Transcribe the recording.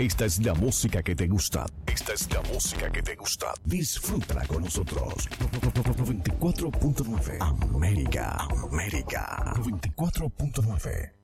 Esta es la música que te gusta. Esta es la música que te gusta. Disfrútala con nosotros. 94.9 América. 94.9